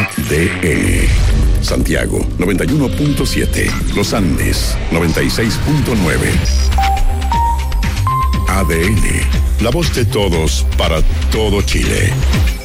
ADN. Santiago 91.7. Los Andes 96.9. ADN. La voz de todos para todo Chile.